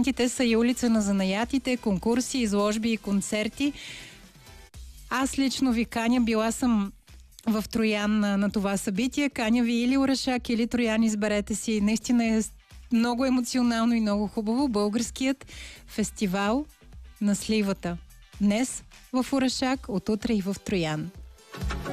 моменти. Те са и улица на занаятите, конкурси, изложби и концерти. Аз лично ви каня, била съм в Троян на това събитие. Каня ви или Орешак, или Троян, изберете си. Наистина е много емоционално и много хубаво. Българският фестивал на сливата. Днес в Орешак, от утре и в Троян.